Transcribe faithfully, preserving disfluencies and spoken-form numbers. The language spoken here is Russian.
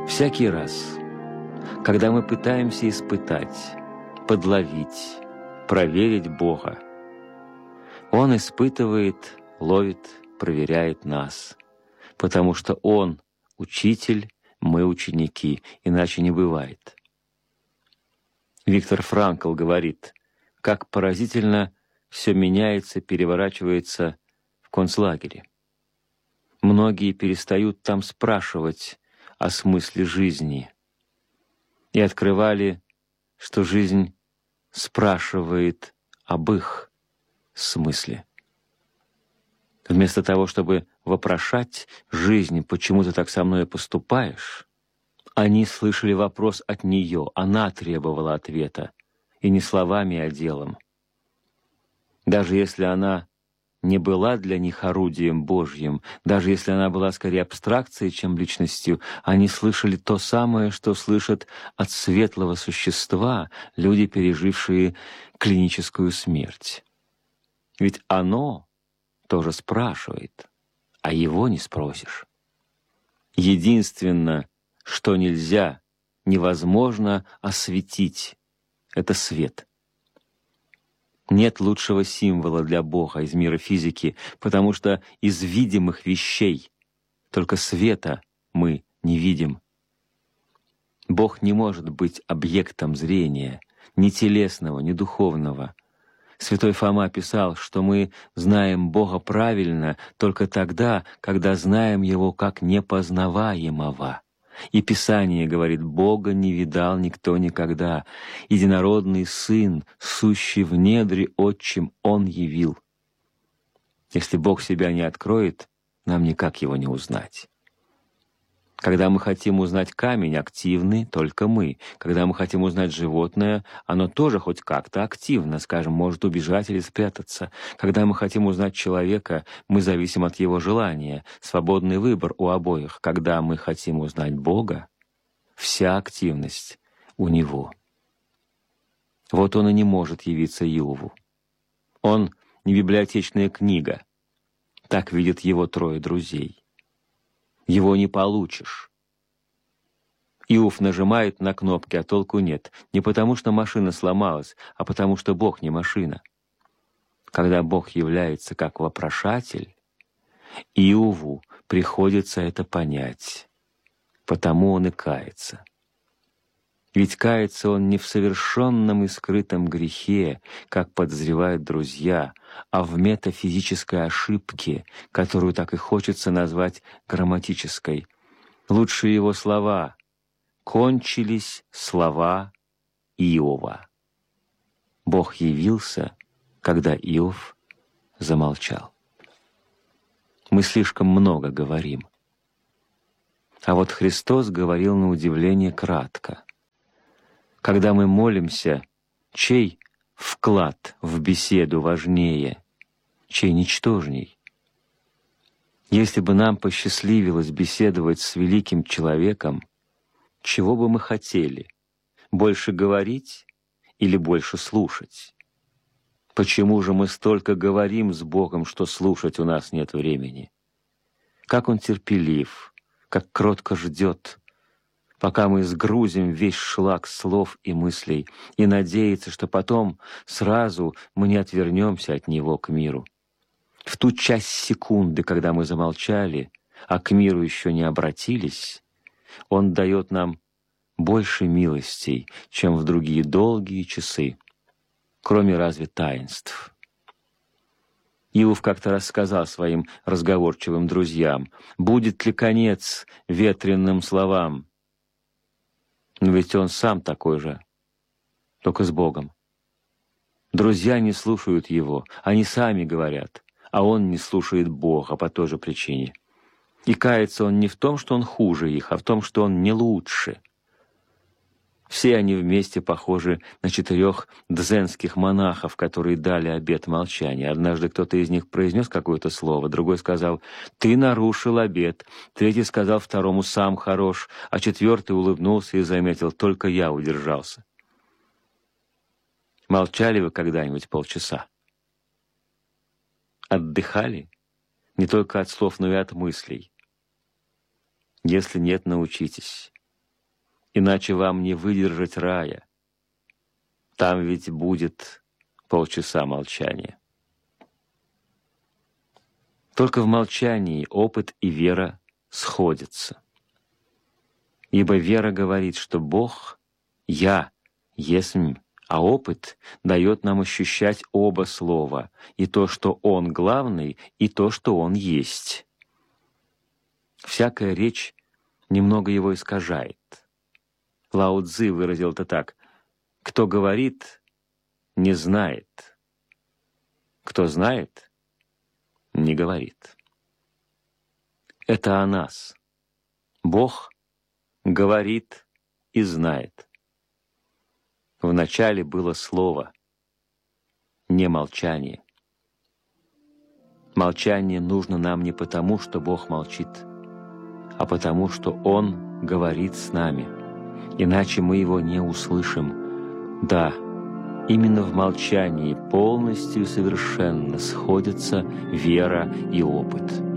Всякий раз, когда мы пытаемся испытать, подловить, проверить Бога, Он испытывает, ловит, проверяет нас, потому что Он учитель, мы ученики, иначе не бывает. Виктор Франкл говорит, как поразительно все меняется, переворачивается в концлагере. Многие перестают там спрашивать о смысле жизни и открывали, что жизнь спрашивает об их смысле. Вместо того, чтобы вопрошать жизнь, почему ты так со мной поступаешь, они слышали вопрос от нее, она требовала ответа, и не словами, а делом. Даже если она не была для них орудием Божьим, даже если она была скорее абстракцией, чем личностью, они слышали то самое, что слышат от светлого существа люди, пережившие клиническую смерть. Ведь оно тоже спрашивает, а его не спросишь. Единственное, что нельзя, невозможно осветить, это свет. Нет лучшего символа для Бога из мира физики, потому что из видимых вещей только света мы не видим. Бог не может быть объектом зрения, ни телесного, ни духовного. Святой Фома писал, что мы знаем Бога правильно только тогда, когда знаем Его как непознаваемого. И Писание говорит, Бога не видал никто никогда. Единородный Сын, сущий в недре отчим, Он явил. Если Бог себя не откроет, нам никак Его не узнать. Когда мы хотим узнать камень, активны только мы. Когда мы хотим узнать животное, оно тоже хоть как-то активно, скажем, может убежать или спрятаться. Когда мы хотим узнать человека, мы зависим от его желания. Свободный выбор у обоих. Когда мы хотим узнать Бога, вся активность у Него. Вот Он и не может явиться Иову. Он не библиотечная книга. Так видят его трое друзей. Его не получишь. Иов нажимает на кнопки, а толку нет. Не потому, что машина сломалась, а потому, что Бог не машина. Когда Бог является как вопрошатель, Иову приходится это понять. Потому он и кается. Ведь кается он не в совершенном и скрытом грехе, как подозревают друзья, а в метафизической ошибке, которую так и хочется назвать грамматической. Лучшие его слова — «кончились слова Иова». Бог явился, когда Иов замолчал. Мы слишком много говорим. А вот Христос говорил на удивление кратко. Когда мы молимся, чей вклад в беседу важнее, чей ничтожней? Если бы нам посчастливилось беседовать с великим человеком, чего бы мы хотели? Больше говорить или больше слушать? Почему же мы столько говорим с Богом, что слушать у нас нет времени? Как Он терпелив, как кротко ждет, пока мы сгрузим весь шлак слов и мыслей, и надеется, что потом сразу мы не отвернемся от Него к миру. В ту часть секунды, когда мы замолчали, а к миру еще не обратились, Он дает нам больше милостей, чем в другие долгие часы, кроме разве таинств. Иов как-то рассказал своим разговорчивым друзьям, будет ли конец ветреным словам. Но ведь он сам такой же, только с Богом. Друзья не слушают его, они сами говорят, а он не слушает Бога по той же причине. И кается он не в том, что он хуже их, а в том, что он не лучше. Все они вместе похожи на четырех дзенских монахов, которые дали обет молчания. Однажды кто-то из них произнес какое-то слово, другой сказал «ты нарушил обет», третий сказал второму «сам хорош», а четвертый улыбнулся и заметил «только я удержался». Молчали вы когда-нибудь полчаса? Отдыхали? Не только от слов, но и от мыслей. Если нет, научитесь. иначе вам не выдержать рая. Там ведь будет полчаса молчания. Только в молчании опыт и вера сходятся. Ибо вера говорит, что Бог — «Я есмь», а опыт дает нам ощущать оба слова, и то, что Он главный, и то, что Он есть. Всякая речь немного его искажает. Лао Цзы выразил это так: «Кто говорит, не знает. Кто знает, не говорит». Это о нас. Бог говорит и знает. Вначале было слово, не молчание. Молчание нужно нам не потому, что Бог молчит, а потому, что Он говорит с нами, иначе мы Его не услышим. Да, именно в молчании полностью и совершенно сходятся вера и опыт.